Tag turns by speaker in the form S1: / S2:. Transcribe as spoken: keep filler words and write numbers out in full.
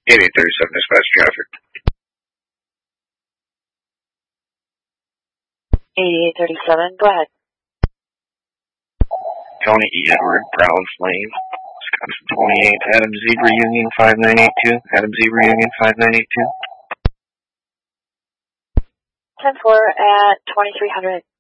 S1: eighty-eight thirty-seven dispatch traffic.
S2: eighty-eight thirty-seven, go ahead.
S1: Tony E. Edward, Brown Flame, Wisconsin twenty-eight, Adam Zebra Union five nine eight two, Adam Zebra Union five nine eight two.
S2: ten four at twenty-three hundred.